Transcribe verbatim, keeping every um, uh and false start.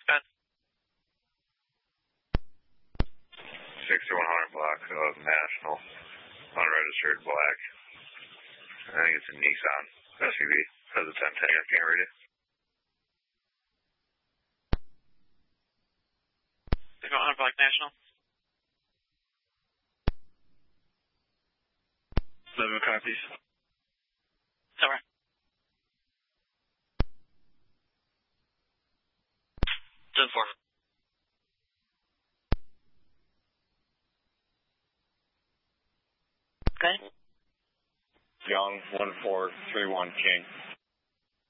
Ben. sixty-one hundred block of National, unregistered black. I think it's a Nissan S U V. Has a ten tag, I can't read it. sixty-one hundred block National. eleven copies. Somewhere. ten four. Okay. Young, one four three one King.